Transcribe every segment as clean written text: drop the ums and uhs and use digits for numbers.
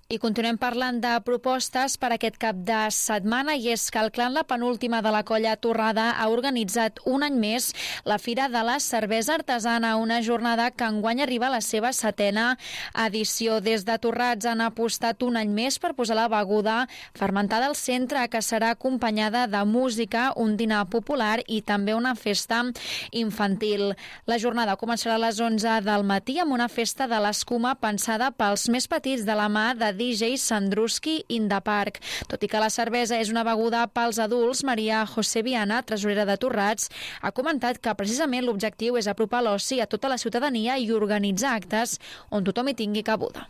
I continuem parlant de propostes per aquest cap de setmana, i és que el clan La Penúltima de la Colla Torrada ha organitzat un any més la Fira de la Cervesa Artesana, una jornada que enguany arriba a la seva 7a edició. Des de Torrats han apostat un any més per posar la beguda fermentada al centre, que serà acompanyada de música, un dinar popular i també una festa infantil. La jornada començarà a les 11 del matí amb una festa de l'escuma pensada pels més petits de la mà de DJ Sandruski in the Park. Tot i que la cervesa és una beguda pels adults, Maria José Viana, tresorera de Torrats, ha comentat que precisament l'objectiu és apropar l'oci a tota la ciutadania i organitzar actes on tothom hi tingui cabuda.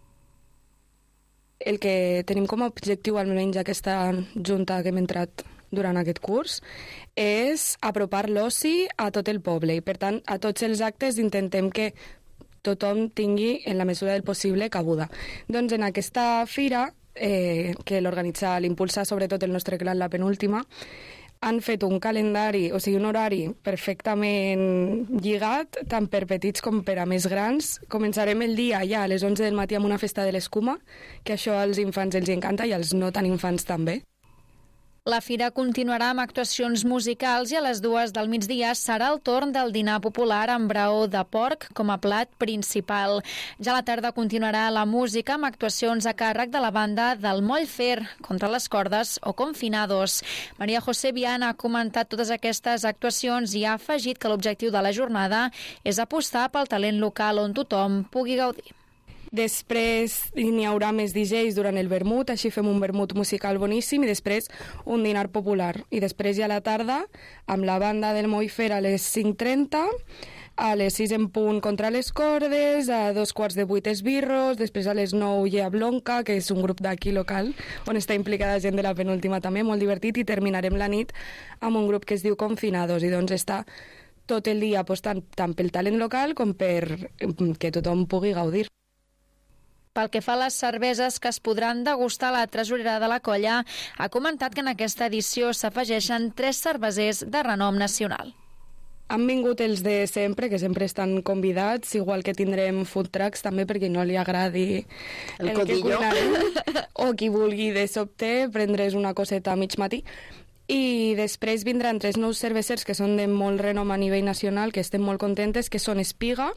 El que tenim com a objectiu, almenys aquesta junta que hem entrat durant aquest curs, és apropar l'oci a tot el poble i, per tant, a tots els actes intentem que tothom tingui, en la mesura del possible, cabuda. Doncs en aquesta fira, que l'impulsa sobretot el nostre clan La Penúltima, han fet un calendari, o sigui, un horari perfectament lligat, tant per petits com per a més grans. Començarem el dia ja a les 11 del matí amb una festa de l'escuma, que això als infants els encanta i als no tan infants també. La fira continuarà amb actuacions musicals i a les 2 del migdia serà el torn del dinar popular amb braó de porc com a plat principal. Ja a la tarda continuarà la música amb actuacions a càrrec de la banda del Moll Fer, Contra les Cordes o Confinados. Maria José Viana ha comentat totes aquestes actuacions i ha afegit que l'objectiu de la jornada és apostar pel talent local on tothom pugui gaudir. Després n'hi haurà més DJs durant el vermut, així fem un vermut musical boníssim i després un dinar popular. I després ja a la tarda, amb la banda del Moifer a les 5:30, a les 6 en punt Contra les Cordes, a 7:15 esbirros, després a les 9 hi ha Blonca, que és un grup d'aquí local, on està implicada gent de La Penúltima també, molt divertit, i terminarem la nit amb un grup que es diu Confinados, i doncs està tot el dia apostant tant pel talent local com per que tothom pugui gaudir. Pel que fa a les cerveses que es podran degustar, la tresorera de la colla ha comentat que en aquesta edició s'afegeixen 3 cervesers de renom nacional. Han vingut els de sempre, que sempre estan convidats, igual que tindrem food trucks també perquè no li agradi el que cuinarem, o qui vulgui de sobte prendre's una coseta a mig matí. I després vindran 3 nous cervesers que són de molt renom a nivell nacional, que estem molt contentes, que són Espiga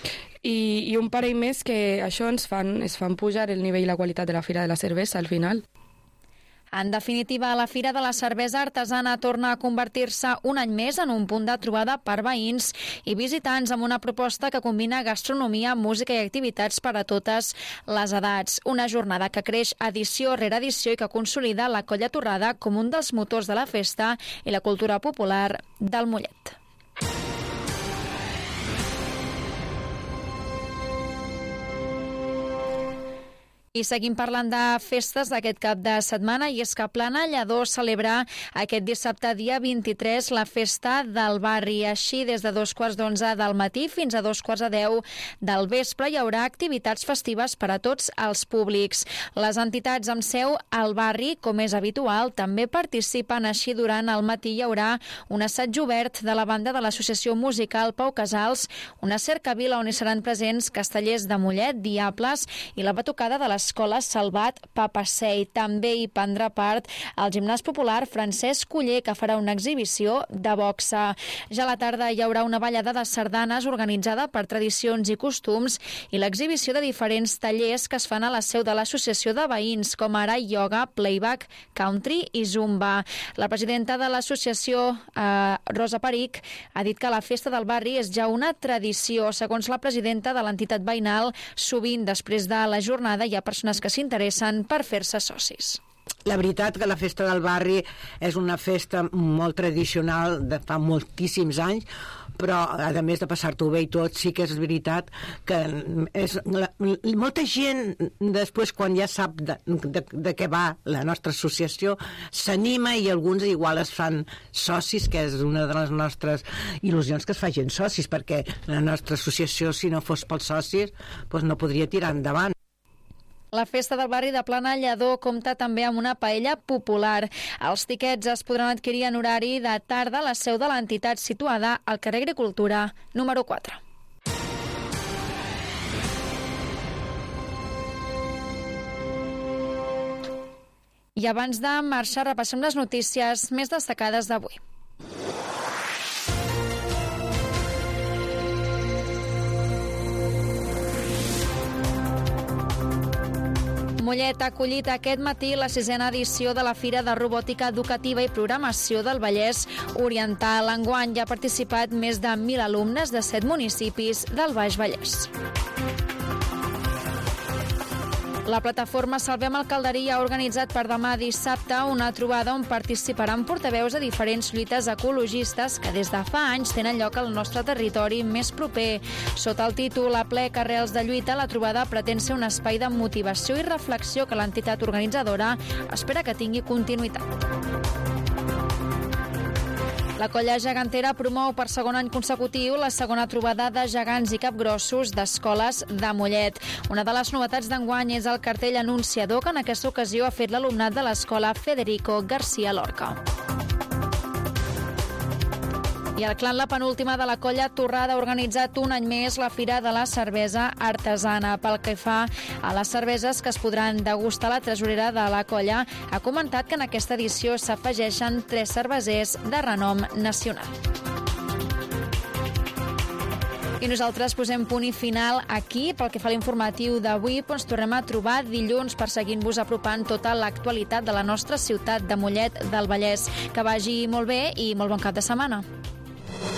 i un parell més que això es fan pujar el nivell i la qualitat de la Fira de la Cervesa al final. En definitiva, la Fira de la Cervesa Artesana torna a convertir-se un any més en un punt de trobada per veïns i visitants amb una proposta que combina gastronomia, música i activitats per a totes les edats. Una jornada que creix edició rere edició i que consolida la Colla Torrada com un dels motors de la festa i la cultura popular del Mollet. I seguim parlant de festes d'aquest cap de setmana, i és que Plana Lledó celebra aquest dissabte dia 23 la festa del barri. Així, des de 11:15 del matí fins a 10:15 del vespre hi haurà activitats festives per a tots els públics. Les entitats amb seu al barri, com és habitual, també participen. Així, durant el matí hi haurà un assaig obert de la banda de l'Associació Musical Pau Casals, una cercavila on hi seran presents castellers de Mollet, Diables i la batucada de l'Escola Salvat Papassei. També hi prendrà part el gimnàs popular Francesc Culler, que farà una exhibició de boxa. Ja a la tarda hi haurà una ballada de sardanes organitzada per Tradicions i Costums i l'exhibició de diferents tallers que es fan a la seu de l'Associació de Veïns, com ara ioga, playback, country i zumba. La presidenta de l'associació, Rosa Peric, ha dit que la festa del barri és ja una tradició. Segons la presidenta de l'entitat veïnal, sovint després de la jornada hi ha persones que s'interessen per fer-se socis. La veritat que la festa del barri és una festa molt tradicional de fa moltíssims anys, però a més de passar-t'ho bé i tot, sí que és veritat que molta gent després, quan ja sap de què va la nostra associació, s'anima i alguns igual es fan socis, que és una de les nostres il·lusions, que es facin socis, perquè la nostra associació, si no fos pels socis, doncs no podria tirar endavant. La festa del barri de Plana Lledó compta també amb una paella popular. Els tiquets es podran adquirir en horari de tarda a la seu de l'entitat situada al carrer Agricultura, número 4. I abans de marxar, repassem les notícies més destacades d'avui. Mollet ha acollit aquest matí la 6a edició de la Fira de Robòtica Educativa i Programació del Vallès Oriental. Enguany hi ha participat més de 1.000 alumnes de 7 municipis del Baix Vallès. La plataforma Salvem el Calderí ha organitzat per demà dissabte una trobada on participaran portaveus de diferents lluites ecologistes que des de fa anys tenen lloc al nostre territori més proper. Sota el títol A ple carrers de lluita, la trobada pretén ser un espai de motivació i reflexió que l'entitat organitzadora espera que tingui continuïtat. La colla gegantera promou per segon any consecutiu la segona trobada de gegants i capgrossos d'escoles de Mollet. Una de les novetats d'enguany és el cartell anunciador que en aquesta ocasió ha fet l'alumnat de l'escola Federico García Lorca. I el clan La Penúltima de la colla Torrada ha organitzat un any més la Fira de la Cervesa Artesana. Pel que fa a les cerveses que es podran degustar, la tresorera de la colla ha comentat que en aquesta edició s'afegeixen 3 cervesers de renom nacional. I nosaltres posem punt i final aquí pel que fa a l'informatiu d'avui, però ens tornem a trobar dilluns per seguir-vos apropant tota l'actualitat de la nostra ciutat de Mollet del Vallès. Que vagi molt bé i molt bon cap de setmana.